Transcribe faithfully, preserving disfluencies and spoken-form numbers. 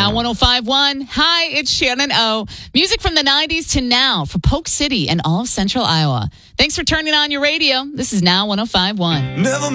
Now one oh five point one. Hi, it's Shannon O. Music from the nineties to now for Polk City and all of Central Iowa. Thanks for turning on your radio. This is Now one oh five point one. Never